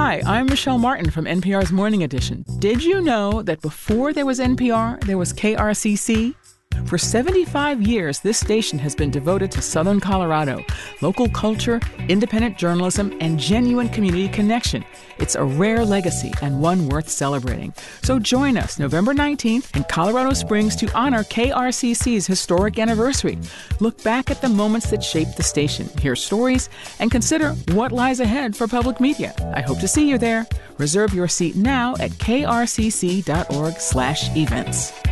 Hi, I'm Michelle Martin from NPR's Morning Edition. Did you know that before there was NPR, there was KRCC? For 75 years, this station has been devoted to Southern Colorado, local culture, independent journalism, and genuine community connection. It's a rare legacy and one worth celebrating. So join us November 19th in Colorado Springs to honor KRCC's historic anniversary. Look back at the moments that shaped the station, hear stories, and consider what lies ahead for public media. I hope to see you there. Reserve your seat now at krcc.org/events.